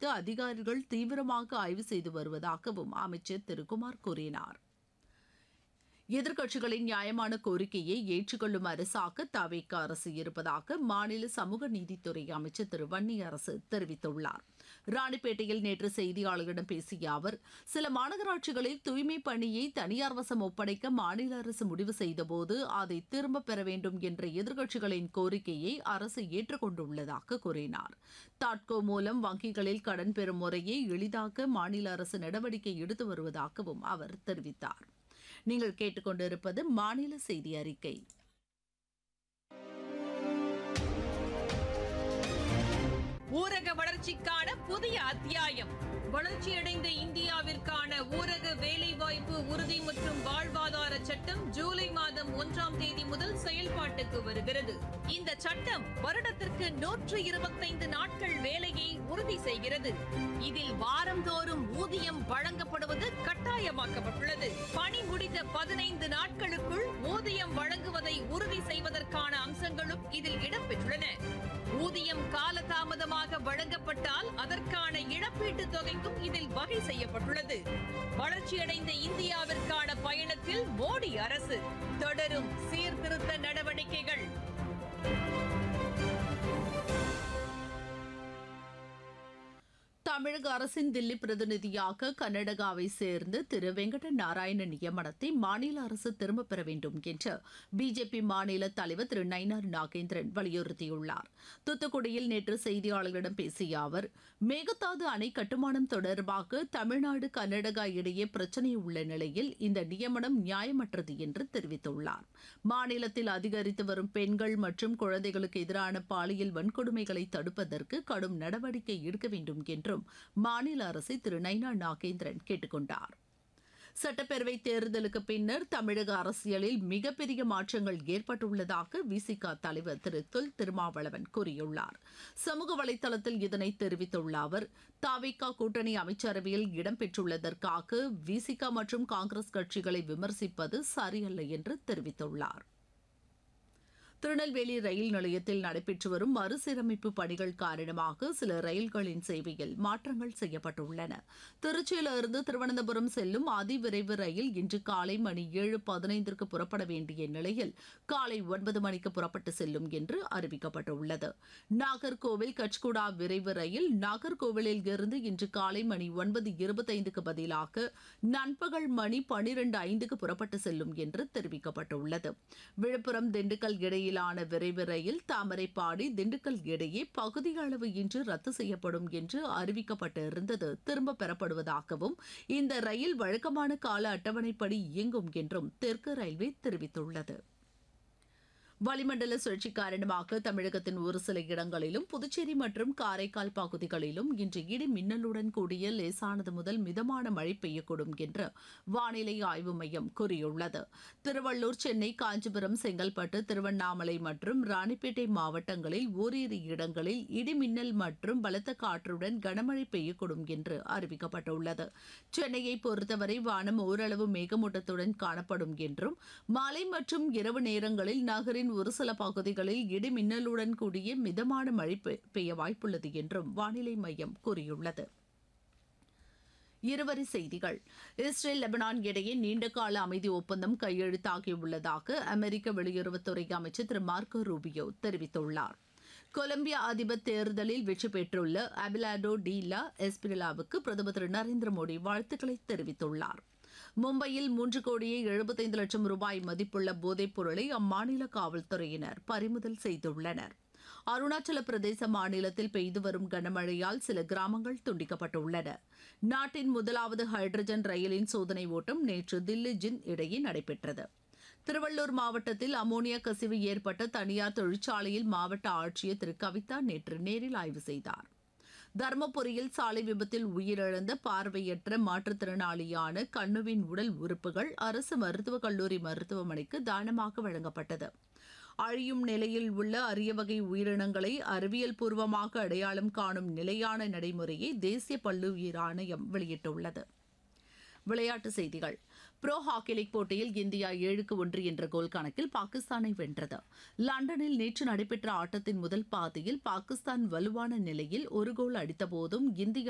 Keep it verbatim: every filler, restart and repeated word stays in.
குறித்து அதிகாரிகள் தீவிரமாக ஆய்வு செய்து வருவதாகவும் அமைச்சர் திரு குமார் கூறினார். எதிர்க்கட்சிகளின் நியாயமான கோரிக்கையை ஏற்றுக்கொள்ளும் அரசாக தவேக அரசு இருப்பதாக மாநில சமூக நீதித்துறை அமைச்சர் திரு வன்னியரசு தெரிவித்துள்ளார். ராணிப்பேட்டையில் நேற்று செய்தியாளர்களிடம் பேசிய அவர், சில மாநகராட்சிகளில் தூய்மை பணியை தனியார் வசம் ஒப்படைக்க மாநில அரசு முடிவு செய்தபோது அதை திரும்பப் பெற வேண்டும் என்ற எதிர்க்கட்சிகளின் கோரிக்கையை அரசு ஏற்றுக்கொண்டுள்ளதாக கூறினார். தாட்கோ மூலம் வங்கிகளில் கடன் பெறும் முறையை எளிதாக்க மாநில அரசு நடவடிக்கை எடுத்து வருவதாகவும் அவர் தெரிவித்தார். நீங்கள் கேட்டுக்கொண்டிருப்பது மாநில செய்தி அறிக்கை. ஊரக வளர்ச்சிக்கான புதிய அத்தியாயம். வளர்ச்சியடைந்த இந்தியாவிற்கான ஊரக வேலைவாய்ப்பு உறுதி மற்றும் வாழ்வாதார சட்டம் ஜூலை மாதம் ஒன்றாம் தேதி முதல் செயல்பாட்டுக்கு வருகிறது. இந்த சட்டம் வருடத்திற்கு நூற்று இருபத்தைந்து நாட்கள் வேலையை உறுதி செய்கிறது. இதில் வாரந்தோறும் ஊதியம் வழங்கப்படுவது கட்டாயமாக்கப்பட்டுள்ளது. பணி முடிந்த பதினைந்து நாட்களுக்குள் ஊதியம் வழங்குவதை உறுதி செய்வதற்கான அம்சங்களும் இதில் இடம்பெற்றுள்ளன. ஊதியம் காலதாமதமாக வழங்கப்பட்டால் அதற்கான இழப்பீட்டுத் தொகைக்கும் இதில் வகை செய்யப்பட்டுள்ளது. வளர்ச்சியடைந்த இந்தியாவிற்கான பயணத்தில் மோடி அரசு தொடரும் சீர்திருத்த நடவடிக்கைகள். தமிழக அரசின் தில்லி பிரதிநிதியாக கர்நாடகாவை சேர்ந்த திரு வெங்கட நாராயண நியமனத்தை மாநில அரசு திரும்பப் பெற வேண்டும் என்று பிஜேபி மாநில தலைவர் திரு நயினார் நாகேந்திரன் வலியுறுத்தியுள்ளார். தூத்துக்குடியில் நேற்று செய்தியாளர்களிடம் பேசிய அவர், மேகதாது அணை கட்டுமானம் தொடர்பாக தமிழ்நாடு கர்நாடகா இடையே பிரச்சினை உள்ள நிலையில் இந்த நியமனம் நியாயமற்றது என்று தெரிவித்துள்ளார். மாநிலத்தில் அதிகரித்து வரும் பெண்கள் மற்றும் குழந்தைகளுக்கு எதிரான பாலியல் வன்கொடுமைகளை தடுப்பதற்கு கடும் நடவடிக்கை எடுக்க வேண்டும் என்றும் மாநில அரசை திரு நயினார் நாகேந்திரன் கேட்டுக் கொண்டார். சட்டப்பேரவை தேர்தலுக்கு பின்னர் தமிழக அரசியலில் மிகப்பெரிய மாற்றங்கள் ஏற்பட்டுள்ளதாக விசிக தலைவர் திரு தொல் திருமாவளவன் கூறியுள்ளார். சமூக வலைதளத்தில் இதனை தெரிவித்துள்ள அவர், தவேக கூட்டணி அமைச்சரவையில் இடம்பெற்றுள்ளதற்காக விசிக மற்றும் காங்கிரஸ் கட்சிகளை விமர்சிப்பது சரியல்ல என்று தெரிவித்துள்ளார். திருநெல்வேலி ரயில் நிலையத்தில் நடைபெற்று வரும் மறுசீரமைப்பு பணிகள் காரணமாக சில ரயில்களின் சேவையில் மாற்றங்கள் செய்யப்பட்டுள்ளன. திருச்சியிலிருந்து திருவனந்தபுரம் செல்லும் அதிவிரைவு ரயில் இன்று காலை மணி ஏழு பதினைந்திற்கு புறப்பட வேண்டிய நிலையில் காலை ஒன்பது மணிக்கு புறப்பட்டு செல்லும் என்று அறிவிக்கப்பட்டுள்ளது. நாகர்கோவில் கச்குடா விரைவு ரயில் நாகர்கோவிலில் இருந்து இன்று காலை மணி ஒன்பது இருபத்தைந்துக்கு பதிலாக நண்பகல் மணி பனிரெண்டு ஐந்துக்கு புறப்பட்டு செல்லும் என்று தெரிவிக்கப்பட்டுள்ளது. விழுப்புரம் திண்டுக்கல் இடையே விரைவு ரயில் தாமரைப்பாடி திண்டுக்கல் இடையே பகுதி அளவு இன்று ரத்து செய்யப்படும் என்று அறிவிக்கப்பட்டிருந்தது திரும்ப பெறப்படுவதாகவும் இந்த ரயில் வழக்கமான கால அட்டவணைப்படி இயங்கும் என்றும் தெற்கு ரயில்வே தெரிவித்துள்ளது. வளிமண்டல சுழற்சி காரணமாக தமிழகத்தின் ஒரு சில இடங்களிலும் புதுச்சேரி மற்றும் காரைக்கால் பகுதிகளிலும் இன்று இடி மின்னலுடன் கூடிய லேசானது முதல் மிதமான மழை பெய்யக்கூடும் என்று வானிலை ஆய்வு மையம் கூறியுள்ளது. திருவள்ளூர், சென்னை, காஞ்சிபுரம், செங்கல்பட்டு, திருவண்ணாமலை மற்றும் ராணிப்பேட்டை மாவட்டங்களில் ஓரிரு இடங்களில் இடி மின்னல் மற்றும் பலத்த காற்றுடன் கனமழை பெய்யக்கூடும் என்று அறிவிக்கப்பட்டுள்ளது. சென்னையை பொறுத்தவரை வானம் ஓரளவு மேகமூட்டத்துடன் காணப்படும் என்றும் மாலை மற்றும் இரவு நேரங்களில் நகரின் ஒரு சில பகுதிகளில் இடி மின்னலுடன் கூடிய மிதமான மழை பெய்ய வாய்ப்புள்ளது என்றும் வானிலை மையம் கூறியுள்ளது. இருவரி செய்திகள். இஸ்ரேல் லெபனான் இடையே நீண்டகால அமைதி ஒப்பந்தம் கையெழுத்தாகியுள்ளதாக அமெரிக்க வெளியுறவுத்துறை அமைச்சர் திரு மார்க்கோ ரூபியோ தெரிவித்துள்ளார். கொலம்பியா அதிபர் தேர்தலில் வெற்றி பெற்றுள்ள அபிலாடோ டி லா எஸ்பிரிலாவுக்கு பிரதமர் திரு நரேந்திர மோடி வாழ்த்துக்களை தெரிவித்துள்ளார். மும்பையில் மூன்று கோடியே எழுபத்தைந்து லட்சம் ரூபாய் மதிப்புள்ள போதைப் பொருளை அம்மாநில காவல்துறையினர் பறிமுதல் செய்துள்ளனர். அருணாச்சல பிரதேச மாநிலத்தில் பெய்து வரும் கனமழையால் சில கிராமங்கள் துண்டிக்கப்பட்டுள்ளன. நாட்டின் முதலாவது ஹைட்ரஜன் ரயிலின் சோதனை ஓட்டம் நேற்று தில்லி ஜின் இடையே நடைபெற்றது. திருவள்ளூர் மாவட்டத்தில் அமோனியா கசிவு ஏற்பட்ட தனியார் தொழிற்சாலையில் மாவட்ட ஆட்சியர் திரு கவிதா நேற்று நேரில் ஆய்வு செய்தார். தருமபுரியில் சாலை விபத்தில் உயிரிழந்த பார்வையற்ற மாற்றுத்திறனாளியான கண்ணுவின் உடல் உறுப்புகள் அரசு மருத்துவக் கல்லூரி மருத்துவமனைக்கு தானமாக வழங்கப்பட்டது. அழியும் நிலையில் உள்ள அரிய வகை உயிரினங்களை அறிவியல் பூர்வமாக அடையாளம் காணும் நிலையான நடைமுறையை தேசிய பல்லுயிர் ஆணையம் வெளியிட்டுள்ளது. விளையாட்டுச் செய்திகள். புரோ ஹாக்கி லீக் போட்டியில் இந்தியா ஏழுக்கு ஒன்று என்ற கோல் கணக்கில் பாகிஸ்தானை வென்றது. லண்டனில் நேற்று நடைபெற்ற ஆட்டத்தின் முதல் பாதியில் பாகிஸ்தான் வலுவான நிலையில் ஒரு கோல் அடித்தபோதும் இந்தியா